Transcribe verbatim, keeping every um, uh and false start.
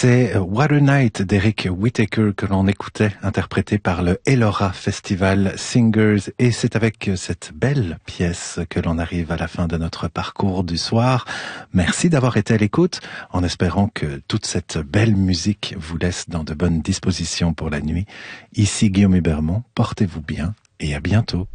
C'est What a Night d'Eric Whittaker que l'on écoutait, interprété par le Elora Festival Singers. Et c'est avec cette belle pièce que l'on arrive à la fin de notre parcours du soir. Merci d'avoir été à l'écoute, en espérant que toute cette belle musique vous laisse dans de bonnes dispositions pour la nuit. Ici Guillaume Hubermont, portez-vous bien et à bientôt.